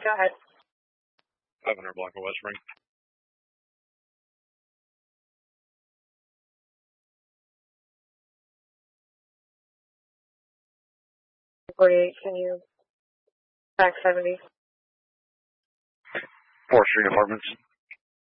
Go ahead. 500 block of West Spring. 48, can you back 70? 4th Street Apartments.